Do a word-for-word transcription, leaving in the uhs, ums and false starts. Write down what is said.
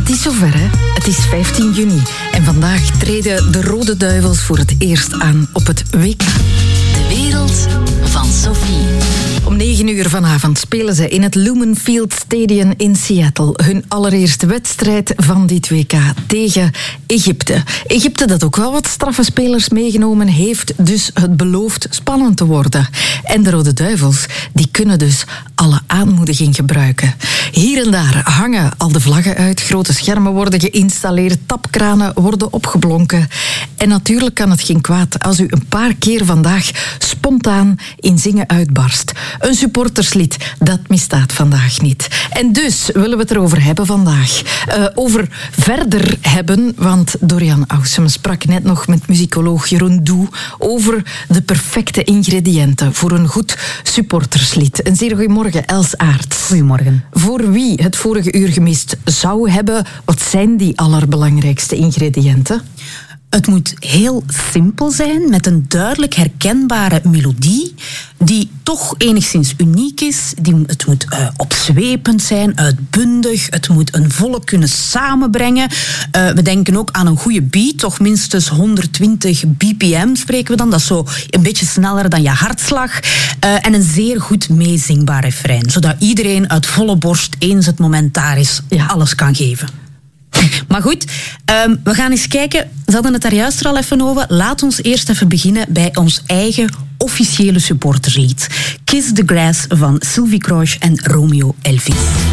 Het is zover, hè? Het is vijftien juni en vandaag treden de Rode Duivels voor het eerst aan op het W K. De wereld van Sophie. Om negen uur vanavond spelen ze in het Lumen Field Stadium in Seattle hun allereerste wedstrijd van dit W K tegen Egypte. Egypte dat ook wel wat straffe spelers meegenomen heeft, dus het belooft spannend te worden. En de Rode Duivels, die kunnen dus alle aanmoediging gebruiken. Hier en daar hangen al de vlaggen uit, grote schermen worden geïnstalleerd, tapkranen worden opgeblonken. En natuurlijk kan het geen kwaad als u een paar keer vandaag spontaan in zingen uitbarst. Een supporterslied, dat misstaat vandaag niet. En dus willen we het erover hebben vandaag. Uh, over verder hebben, want Dorian Ausem sprak net nog met muzikoloog Jeroen Doe over de perfecte ingrediënten voor een goed supporterslied. Een zeer goedemorgen, Els Aerts. Goedemorgen. Voor wie het vorige uur gemist zou hebben, wat zijn die allerbelangrijkste ingrediënten? Het moet heel simpel zijn, met een duidelijk herkenbare melodie, die toch enigszins uniek is. Die, het moet uh, opzwepend zijn, uitbundig. Het moet een volk kunnen samenbrengen. Uh, we denken ook aan een goede beat, toch minstens honderdtwintig b p m spreken we dan. Dat is zo een beetje sneller dan je hartslag. Uh, en een zeer goed meezingbaar refrein, zodat iedereen uit volle borst, eens het moment daar is, ja, alles kan geven. Maar goed, um, we gaan eens kijken. Ze hadden het daar juist er al even over. Laat ons eerst even beginnen bij ons eigen officiële supporterslied. Kiss the Grass van Sylvie Croix en Romeo Elvis.